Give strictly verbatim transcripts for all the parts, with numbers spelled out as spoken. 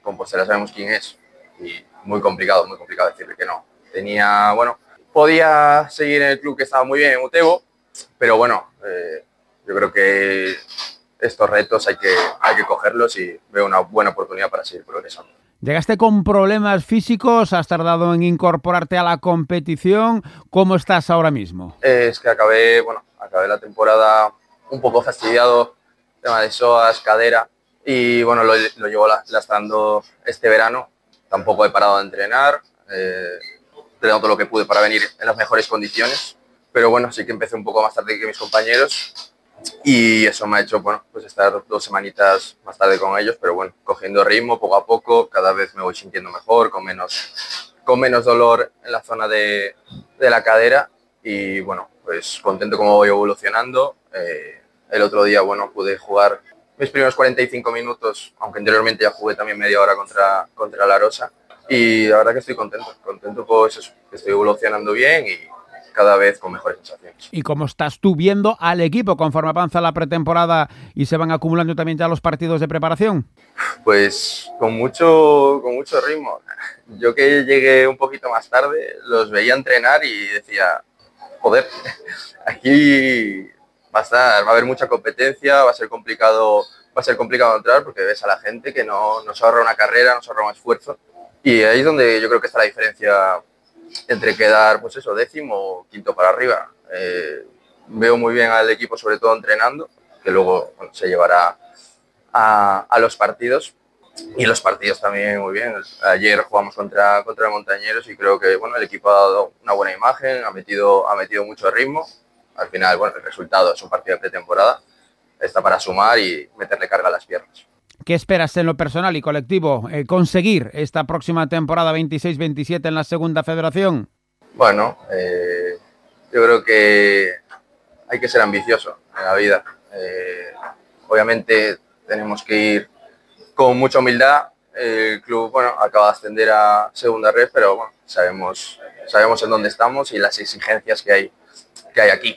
Compostela sabemos quién es y muy complicado, muy complicado decirle que no. Tenía, bueno, podía seguir en el club que estaba muy bien en Utebo, pero bueno, eh, yo creo que estos retos hay que, hay que cogerlos y veo una buena oportunidad para seguir progresando. Llegaste con problemas físicos, has tardado en incorporarte a la competición. ¿Cómo estás ahora mismo? Eh, es que acabé, bueno, acabé la temporada un poco fastidiado, tema de psoas, cadera, y bueno, lo, lo llevo lastrando este verano. Tampoco he parado de entrenar, eh, he dado todo lo que pude para venir en las mejores condiciones, pero bueno, sí que empecé un poco más tarde que mis compañeros y eso me ha hecho, bueno, pues estar dos semanitas más tarde con ellos, pero bueno, cogiendo ritmo poco a poco, cada vez me voy sintiendo mejor, con menos, con menos dolor en la zona de, de la cadera y bueno, pues contento cómo voy evolucionando. Eh, el otro día, bueno, pude jugar mis primeros cuarenta y cinco minutos, aunque anteriormente ya jugué también media hora contra, contra la Rosa y la verdad que estoy contento, contento pues eso, que estoy evolucionando bien y cada vez con mejores sensaciones. ¿Y cómo estás tú viendo al equipo conforme avanza la pretemporada y se van acumulando también ya los partidos de preparación? Pues con mucho, con mucho ritmo. Yo que llegué un poquito más tarde, los veía entrenar y decía, joder, aquí va a estar, va a haber mucha competencia, va a ser complicado, va a ser complicado entrar porque ves a la gente que no, no se ahorra una carrera, no se ahorra un esfuerzo. Y ahí es donde yo creo que está la diferencia entre quedar, pues eso, décimo o quinto para arriba. Eh, veo muy bien al equipo, sobre todo entrenando, que luego bueno, se llevará a, a los partidos. Y los partidos también muy bien. Ayer jugamos contra, contra Montañeros y creo que bueno, el equipo ha dado una buena imagen, ha metido, ha metido mucho ritmo. Al final, bueno, el resultado es un partido de pretemporada. Está para sumar y meterle carga a las piernas. ¿Qué esperas en lo personal y colectivo eh, conseguir esta próxima temporada veintiséis veintisiete en la Segunda Federación? Bueno, eh, yo creo que hay que ser ambicioso en la vida. Eh, obviamente tenemos que ir con mucha humildad. El club bueno, acaba de ascender a Segunda Red, pero bueno, sabemos, sabemos en dónde estamos y las exigencias que hay, que hay aquí.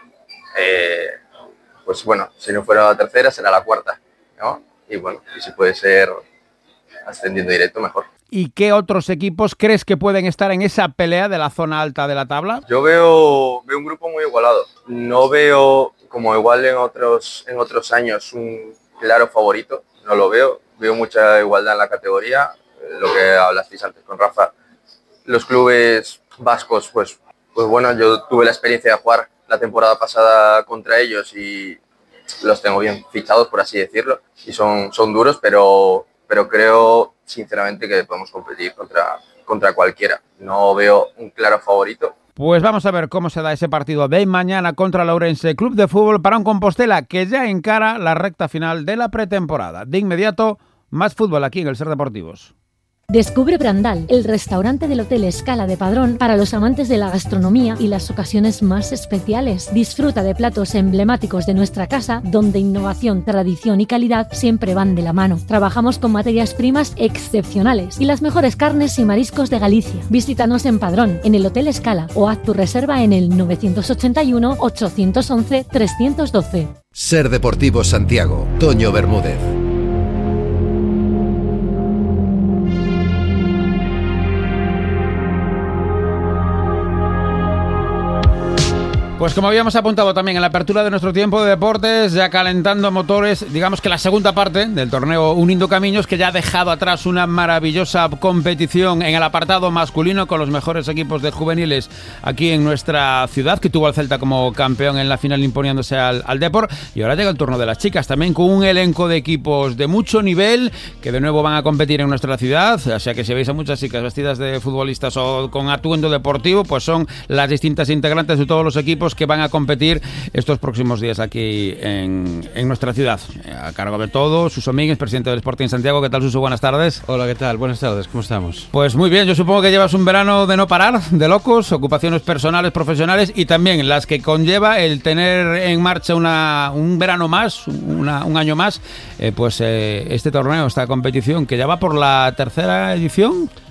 Eh, pues bueno, si no fuera la tercera, será la cuarta, ¿no? Y bueno, y si puede ser ascendiendo directo, mejor. ¿Y qué otros equipos crees que pueden estar en esa pelea de la zona alta de la tabla? Yo veo, veo un grupo muy igualado. No veo, como igual en otros, en otros años, un claro favorito. No lo veo. Veo mucha igualdad en la categoría. Lo que hablasteis antes con Rafa. Los clubes vascos, pues, pues bueno, yo tuve la experiencia de jugar la temporada pasada contra ellos y los tengo bien fichados, por así decirlo, y son, son duros, pero, pero creo sinceramente que podemos competir contra, contra cualquiera. No veo un claro favorito. Pues vamos a ver cómo se da ese partido de mañana contra el Ourense Club de Fútbol para un Compostela que ya encara la recta final de la pretemporada. De inmediato, más fútbol aquí en el Ser Deportivos. Descubre Brandal, el restaurante del Hotel Escala de Padrón para los amantes de la gastronomía y las ocasiones más especiales. Disfruta de platos emblemáticos de nuestra casa, donde innovación, tradición y calidad siempre van de la mano. Trabajamos con materias primas excepcionales y las mejores carnes y mariscos de Galicia. Visítanos en Padrón, en el Hotel Escala, o haz tu reserva en el nueve ocho uno, ocho once, tres uno dos. Ser Deportivos Santiago, Toño Bermúdez. Pues como habíamos apuntado también en la apertura de nuestro tiempo de deportes, ya calentando motores, digamos que la segunda parte del torneo Uniendo Camiños, que ya ha dejado atrás una maravillosa competición en el apartado masculino con los mejores equipos de juveniles aquí en nuestra ciudad, que tuvo al Celta como campeón en la final imponiéndose al, al Depor, y ahora llega el turno de las chicas, también con un elenco de equipos de mucho nivel, que de nuevo van a competir en nuestra ciudad, o sea que si veis a muchas chicas vestidas de futbolistas o con atuendo deportivo, pues son las distintas integrantes de todos los equipos que van a competir estos próximos días aquí en, en nuestra ciudad. A cargo de todo, Suso Míguez, presidente del Sporting Santiago. ¿Qué tal, Suso? Buenas tardes. Hola, ¿qué tal? Buenas tardes, ¿cómo estamos? Pues muy bien, yo supongo que llevas un verano de no parar, de locos, ocupaciones personales, profesionales y también las que conlleva el tener en marcha una, un verano más, una, un año más, eh, pues eh, este torneo, esta competición que ya va por la tercera edición.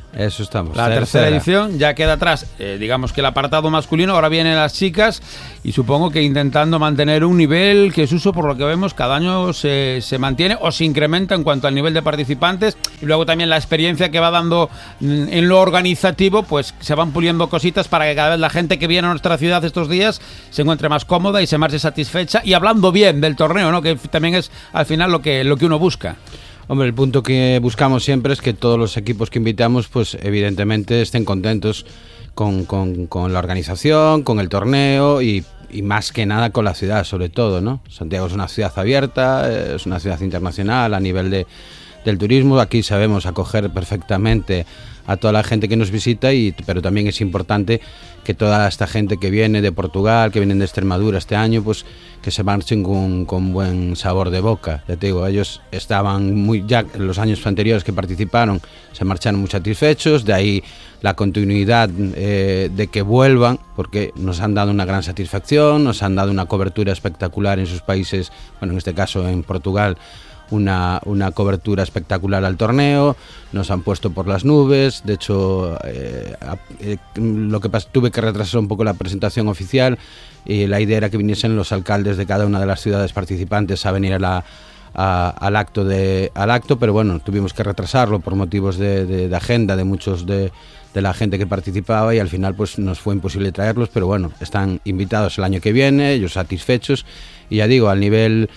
Eso estamos. La tercera, tercera edición ya queda atrás, eh, digamos que el apartado masculino, ahora vienen las chicas y supongo que intentando mantener un nivel que Suso, por lo que vemos, cada año se, se mantiene o se incrementa en cuanto al nivel de participantes, y luego también la experiencia que va dando en lo organizativo, pues se van puliendo cositas para que cada vez la gente que viene a nuestra ciudad estos días se encuentre más cómoda y se marche satisfecha y hablando bien del torneo, ¿no? Que también es al final lo que, lo que uno busca. Hombre, el punto que buscamos siempre es que todos los equipos que invitamos, pues evidentemente estén contentos con, con, con la organización, con el torneo y, y más que nada con la ciudad, sobre todo, ¿no? Santiago es una ciudad abierta, es una ciudad internacional a nivel de, del turismo. Aquí sabemos acoger perfectamente a toda la gente que nos visita, y, pero también es importante que toda esta gente que viene de Portugal, que vienen de Extremadura este año, pues que se marchen con, con buen sabor de boca. Ya te digo, ellos estaban muy, ya en los años anteriores que participaron, se marcharon muy satisfechos, de ahí la continuidad eh, de que vuelvan, porque nos han dado una gran satisfacción, nos han dado una cobertura espectacular en sus países, bueno, en este caso en Portugal, Una, una cobertura espectacular al torneo, nos han puesto por las nubes. De hecho, eh, eh, lo que pasa, tuve que retrasar un poco la presentación oficial, y la idea era que viniesen los alcaldes de cada una de las ciudades participantes a venir a la, a, al, acto de, al acto, pero bueno, tuvimos que retrasarlo por motivos de, de, de agenda de muchos de, de la gente que participaba, y al final pues nos fue imposible traerlos, pero bueno, están invitados el año que viene, ellos satisfechos, y ya digo, al nivel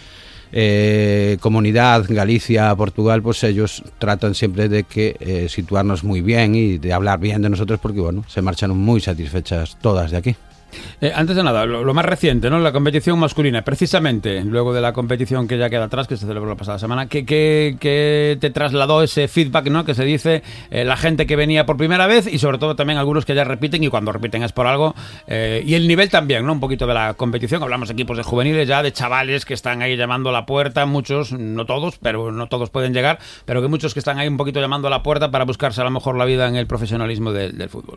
Eh, comunidad, Galicia, Portugal, pues ellos tratan siempre de que eh, situarnos muy bien y de hablar bien de nosotros, porque bueno, se marchan muy satisfechas todas de aquí. Eh, antes de nada, lo, lo más reciente, ¿no? La competición masculina, precisamente luego de la competición que ya queda atrás, que se celebró la pasada semana, ¿qué, qué, qué te trasladó ese feedback, ¿no? Que se dice eh, la gente que venía por primera vez, y sobre todo también algunos que ya repiten, y cuando repiten es por algo, eh, y el nivel también, ¿no? Un poquito de la competición. Hablamos de equipos de juveniles ya, de chavales que están ahí llamando a la puerta, muchos, no todos, pero no todos pueden llegar, pero que muchos que están ahí un poquito llamando a la puerta para buscarse a lo mejor la vida en el profesionalismo de, del fútbol.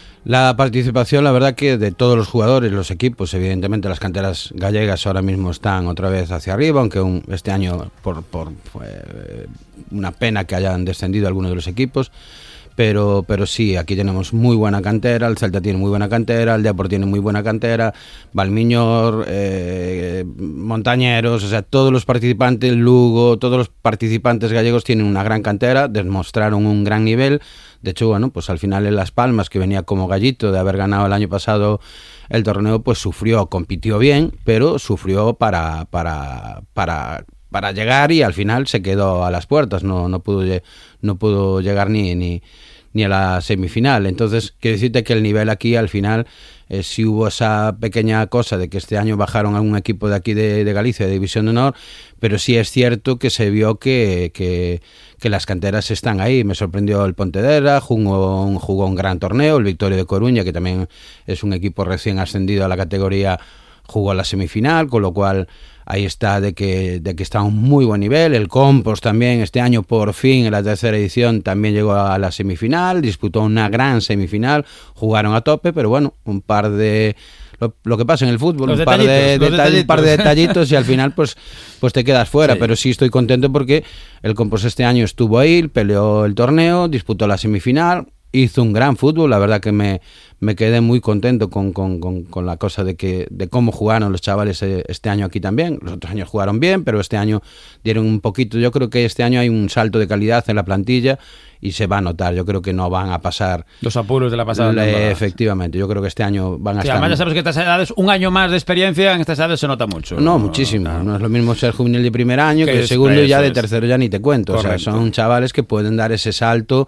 La participación, la verdad que de todos los jugadores, los equipos, evidentemente las canteras gallegas ahora mismo están otra vez hacia arriba, aunque un, este año por, por eh, una pena que hayan descendido algunos de los equipos, pero, pero sí, aquí tenemos muy buena cantera, el Celta tiene muy buena cantera, el Depor tiene muy buena cantera, Valmiñor, eh, Montañeros, o sea, todos los participantes, Lugo, todos los participantes gallegos tienen una gran cantera, demostraron un gran nivel. De hecho, bueno, pues al final en Las Palmas, que venía como gallito de haber ganado el año pasado el torneo, pues sufrió, compitió bien, pero sufrió para, para, para, para llegar, y al final se quedó a las puertas, no, no pudo, no pudo llegar ni, ni, ni a la semifinal. Entonces, quiero decirte que el nivel aquí al final, eh, sí hubo esa pequeña cosa de que este año bajaron a un equipo de aquí de, de Galicia, de División de Honor, pero sí es cierto que se vio que, que, que las canteras están ahí. Me sorprendió el Pontevedra, jugó un, jugó un gran torneo, el Victoria de Coruña, que también es un equipo recién ascendido a la categoría, jugó a la semifinal, con lo cual ahí está de que, de que está a un muy buen nivel. El Compos también este año, por fin, en la tercera edición, también llegó a la semifinal, disputó una gran semifinal, jugaron a tope, pero bueno, un par de... Lo, lo que pasa en el fútbol, los un par de, detallitos, un par de detallitos y al final pues, pues te quedas fuera, sí. Pero sí estoy contento porque el Compos este año estuvo ahí, peleó el torneo, disputó la semifinal, hizo un gran fútbol, la verdad que me, me quedé muy contento con, con, con, con la cosa de que de cómo jugaron los chavales este año aquí también. Los otros años jugaron bien, pero este año dieron un poquito. Yo creo que este año hay un salto de calidad en la plantilla y se va a notar. Yo creo que no van a pasar los apuros de la pasada temporada. Efectivamente, yo creo que este año van a sí, estar... Además ya sabes que estas edades, un año más de experiencia en estas edades se nota mucho. No, muchísimo. No, no es lo mismo ser juvenil de primer año que, que el segundo, ya de tercero ya ni te cuento. Correcto. O sea, son chavales que pueden dar ese salto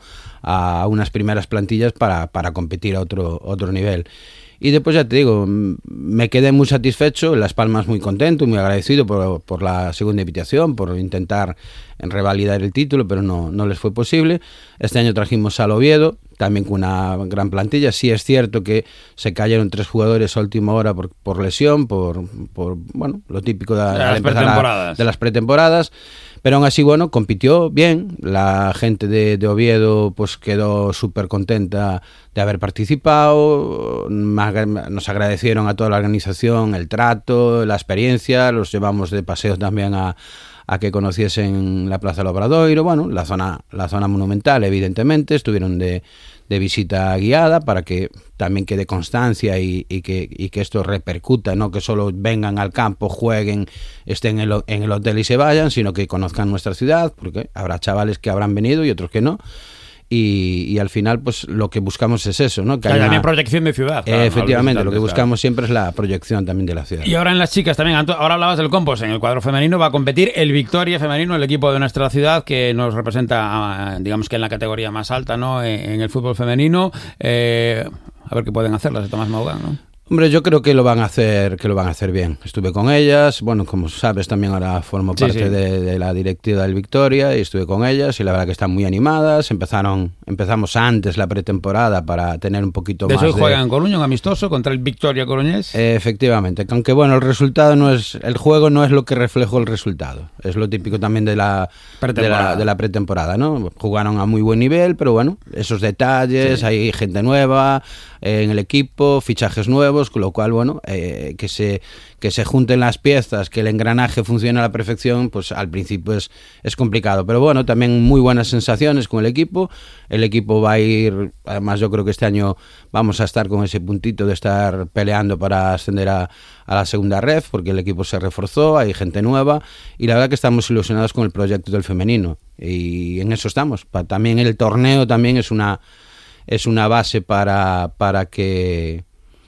a unas primeras plantillas para, para competir a otro, otro nivel. Y después ya te digo, me quedé muy satisfecho, en Las Palmas muy contento y muy agradecido por, por la segunda invitación, por intentar revalidar el título, pero no, no les fue posible. Este año trajimos al Oviedo, también con una gran plantilla. Sí es cierto que se cayeron tres jugadores a última hora por, por lesión, por, por bueno, lo típico de, de, las, pretemporadas. de las pretemporadas. Pero aún así, bueno, compitió bien. La gente de, de Oviedo pues quedó súper contenta de haber participado. Nos agradecieron a toda la organización el trato, la experiencia. Los llevamos de paseo también a, a que conociesen la Plaza del Obradoiro, bueno, la zona, la zona monumental, evidentemente, estuvieron de, de visita guiada para que también quede constancia y, y, que, y que esto repercuta, no que solo vengan al campo, jueguen, estén en el, en el hotel y se vayan, sino que conozcan nuestra ciudad, porque habrá chavales que habrán venido y otros que no. Y, y al final, pues lo que buscamos es eso, ¿no? Que hay también proyección de ciudad. Eh, efectivamente, lo que buscamos siempre es la proyección también de la ciudad. Y ahora en las chicas también, ahora hablabas del Compos, en el cuadro femenino va a competir el Victoria femenino, el equipo de nuestra ciudad que nos representa, digamos que en la categoría más alta, ¿no? En el fútbol femenino. Eh, a ver qué pueden hacer las de Tomás Maugán, ¿no? Hombre, yo creo que lo van a hacer, que lo van a hacer bien. Estuve con ellas, bueno, como sabes, también ahora formo parte sí, sí. De, de la directiva del Victoria y estuve con ellas y la verdad que están muy animadas. Empezaron, empezamos antes la pretemporada para tener un poquito de más. De eso juegan en Coruña, un amistoso contra el Victoria Coruñés. Eh, efectivamente, aunque bueno, el resultado no es, el juego no es lo que reflejó el resultado. Es lo típico también de la de la, de la pretemporada, ¿no? Jugaron a muy buen nivel, pero bueno, esos detalles, sí. Hay gente nueva eh, en el equipo, fichajes nuevos, con lo cual, bueno, eh, que se que se junten las piezas, que el engranaje funcione a la perfección, pues al principio es, es complicado. Pero bueno, también muy buenas sensaciones con el equipo. El equipo va a ir, además yo creo que este año vamos a estar con ese puntito de estar peleando para ascender a, a la segunda ref, porque el equipo se reforzó, hay gente nueva, y la verdad que estamos ilusionados con el proyecto del femenino. Y en eso estamos. También el torneo también es una, es una base para, para que...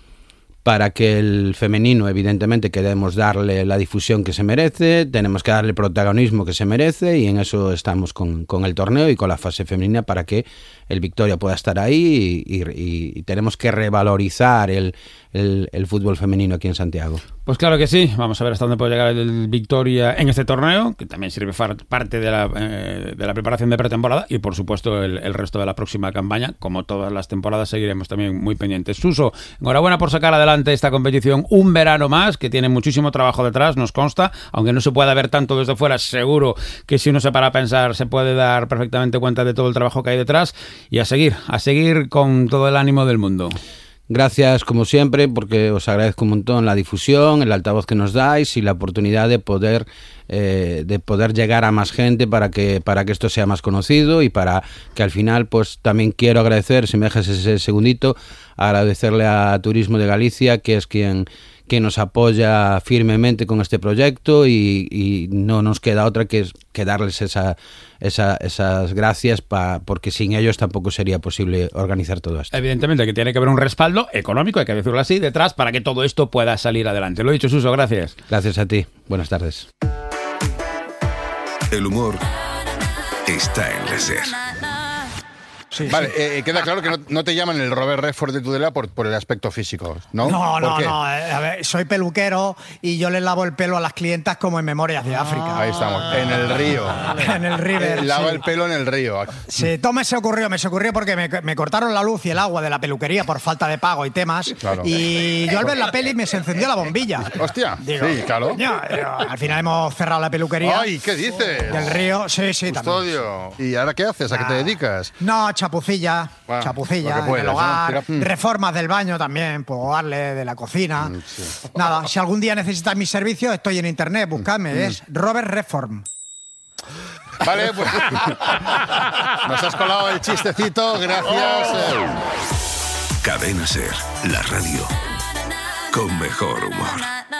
para que el femenino, evidentemente, queremos darle la difusión que se merece, tenemos que darle el protagonismo que se merece y en eso estamos con, con el torneo y con la fase femenina para que el Victoria pueda estar ahí y, y, y tenemos que revalorizar el, el, el fútbol femenino aquí en Santiago. Pues claro que sí, vamos a ver hasta dónde puede llegar el Victoria en este torneo, que también sirve parte de la, eh, de la preparación de pretemporada y por supuesto el, el resto de la próxima campaña, como todas las temporadas seguiremos también muy pendientes. Suso, enhorabuena por sacar adelante esta competición un verano más, que tiene muchísimo trabajo detrás, nos consta, aunque no se pueda ver tanto desde fuera, seguro que si uno se para a pensar se puede dar perfectamente cuenta de todo el trabajo que hay detrás y a seguir, a seguir con todo el ánimo del mundo. Gracias como siempre porque os agradezco un montón la difusión, el altavoz que nos dais y la oportunidad de poder eh, de poder llegar a más gente para que para que esto sea más conocido y para que al final pues también quiero agradecer, si me dejas ese segundito, agradecerle a Turismo de Galicia, que es quien que nos apoya firmemente con este proyecto y, y no nos queda otra que, que darles esa, esa, esas gracias pa, porque sin ellos tampoco sería posible organizar todo esto. Evidentemente que tiene que haber un respaldo económico, hay que decirlo así, detrás para que todo esto pueda salir adelante. Lo he dicho, Suso, gracias. Gracias a ti. Buenas tardes. El humor está en la SER. Sí, vale, sí. Eh, queda claro que no, no te llaman el Robert Redford de Tudela por, por el aspecto físico, ¿no? No, no, qué? no. A ver, soy peluquero y yo les lavo el pelo a las clientas como en Memorias de África. Ahí estamos, en el río. En el river. Eh, lava sí. el pelo en el río. Sí, todo me se ocurrió, me se ocurrió porque me, me cortaron la luz y el agua de la peluquería por falta de pago y temas. Claro. Y yo al ver la peli me se encendió la bombilla. Hostia, Digo, sí, claro. Coño, al final hemos cerrado la peluquería. Ay, ¿qué dices? Del río, sí, sí, Custodio. también. ¿Y ahora qué haces? ¿A qué te dedicas? No, chapucilla. Bueno, chapucilla, puedes, en el hogar, ¿no? reformas del baño también, puedo darle de la cocina. Mm, sí. Nada, si algún día necesitas mis servicios, estoy en internet, buscadme, mm. es Robert Reform. Vale, pues nos has colado el chistecito, gracias. Cadena SER, la radio con mejor humor.